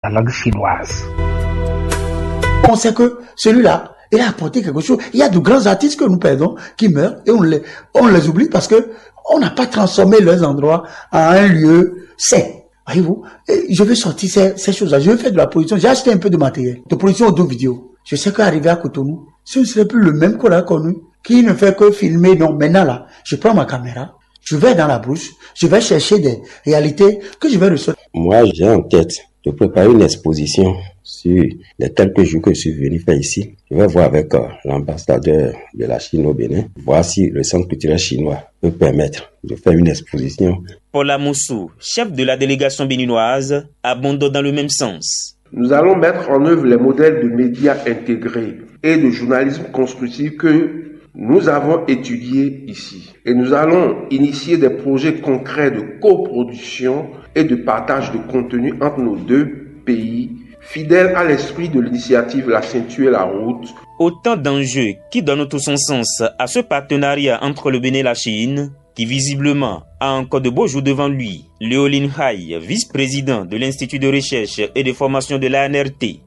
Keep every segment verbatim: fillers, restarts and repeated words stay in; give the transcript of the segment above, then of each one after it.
langue chinoise. On sait que celui-là, il a apporté quelque chose. Il y a de grands artistes que nous perdons, qui meurent, et on les, on les oublie parce que on n'a pas transformé leurs endroits en un lieu sain. Voyez-vous, je vais sortir ces, ces choses-là. Je vais faire de la production. J'ai acheté un peu de matériel, de production audio-vidéo. Je sais qu'arriver à Cotonou, ce ne serait plus le même qu'on a connu, qui ne fait que filmer. Non, maintenant là, je prends ma caméra, je vais dans la brousse, je vais chercher des réalités que je vais ressortir. Moi, j'ai en tête de préparer une exposition sur les quelques jours que je suis venu faire ici. Je vais voir avec euh, l'ambassadeur de la Chine au Bénin, voir si le centre culturel chinois peut permettre de faire une exposition. Paul Amoussou, chef de la délégation béninoise, abonde dans le même sens. Nous allons mettre en œuvre les modèles de médias intégrés et de journalisme constructif que nous avons étudiés ici. Et nous allons initier des projets concrets de coproduction et de partage de contenu entre nos deux pays, fidèles à l'esprit de l'initiative La Ceinture et la Route. Autant d'enjeux qui donnent tout son sens à ce partenariat entre le Bénin et la Chine, qui visiblement a encore de beaux jours devant lui. Liu Linhai, vice-président de l'Institut de recherche et de formation de l'A N R T.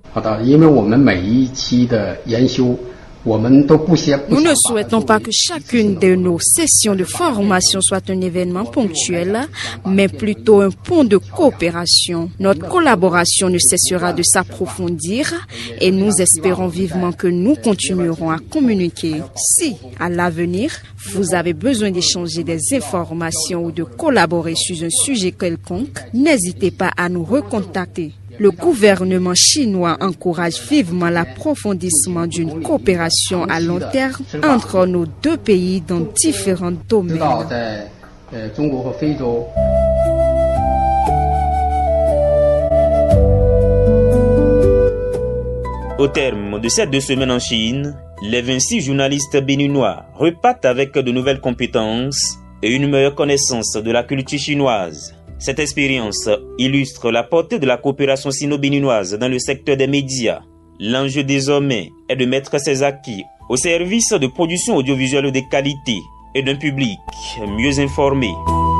Nous ne souhaitons pas que chacune de nos sessions de formation soit un événement ponctuel, mais plutôt un pont de coopération. Notre collaboration ne cessera de s'approfondir et nous espérons vivement que nous continuerons à communiquer. Si, à l'avenir, vous avez besoin d'échanger des informations ou de collaborer sur un sujet quelconque, n'hésitez pas à nous recontacter. Le gouvernement chinois encourage vivement l'approfondissement d'une coopération à long terme entre nos deux pays dans différents domaines. Au terme de ces deux semaines en Chine, les vingt-six journalistes béninois repartent avec de nouvelles compétences et une meilleure connaissance de la culture chinoise. Cette expérience illustre la portée de la coopération sino-béninoise dans le secteur des médias. L'enjeu désormais est de mettre ces acquis au service de production audiovisuelle de qualité et d'un public mieux informé.